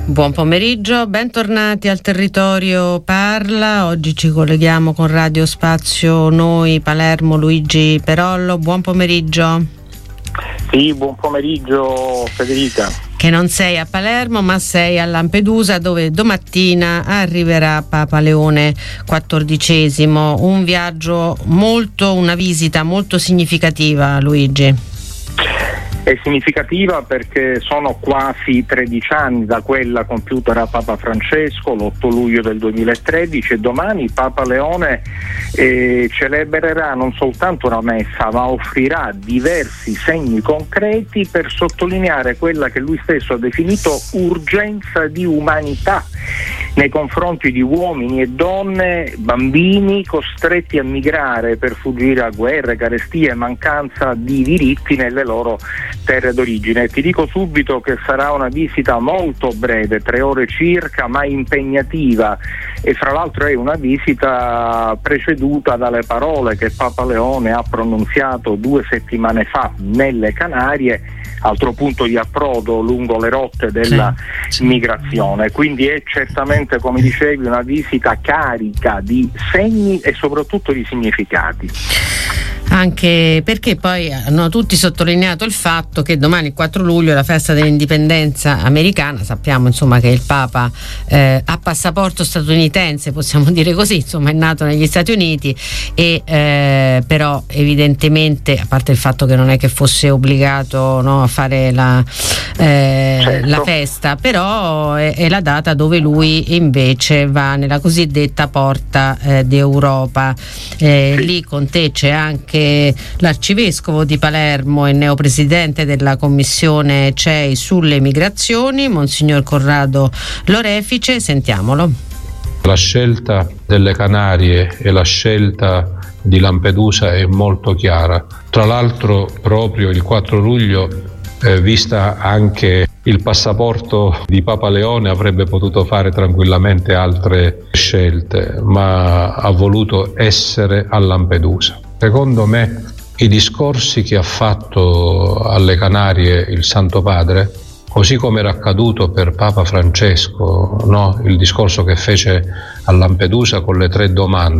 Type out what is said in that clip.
Buon pomeriggio, bentornati al Territorio Parla. Oggi ci colleghiamo con Radio Spazio Noi Palermo, Luigi Perollo. Buon pomeriggio. Sì, buon pomeriggio Federica. Che non sei a Palermo ma sei a Lampedusa, dove domattina arriverà Papa Leone XIV. Una visita molto significativa, Luigi. È significativa perché sono quasi 13 anni da quella compiuta da Papa Francesco l'8 luglio del 2013 e domani Papa Leone celebrerà non soltanto una messa, ma offrirà diversi segni concreti per sottolineare quella che lui stesso ha definito urgenza di umanità nei confronti di uomini e donne, bambini costretti a migrare per fuggire a guerre, carestie e mancanza di diritti nelle loro terre d'origine. Ti dico subito che sarà una visita molto breve, 3 ore circa, ma impegnativa, e fra l'altro è una visita preceduta dalle parole che Papa Leone ha pronunziato 2 settimane fa nelle Canarie, altro punto di approdo lungo le rotte della migrazione. Quindi è certamente, come dicevi, una visita carica di segni e soprattutto di significati. Anche perché poi hanno tutti sottolineato il fatto che domani, il 4 luglio, è la festa dell'indipendenza americana. Sappiamo insomma che il Papa ha passaporto statunitense, possiamo dire così, insomma è nato negli Stati Uniti e però evidentemente, a parte il fatto che non è che fosse obbligato, no, a fare la festa, però è la data dove lui invece va nella cosiddetta porta d'Europa. Lì con te c'è anche l'arcivescovo di Palermo e neopresidente della commissione CEI sulle migrazioni, Monsignor Corrado Lorefice. Sentiamolo. La scelta delle Canarie e la scelta di Lampedusa è molto chiara. Tra l'altro proprio il 4 luglio, vista anche il passaporto di Papa Leone, avrebbe potuto fare tranquillamente altre scelte, ma ha voluto essere a Lampedusa. Secondo me i discorsi che ha fatto alle Canarie il Santo Padre, così come era accaduto per Papa Francesco, no? Il discorso che fece a Lampedusa con le 3 domande,